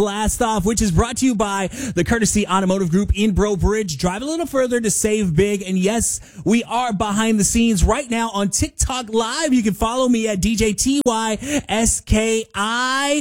Blast Off, which is brought to you by the Courtesy Automotive Group in Breaux Bridge. Drive a little further to save big. And yes, we are behind the scenes right now on TikTok Live. You can follow me at DJTYSKI.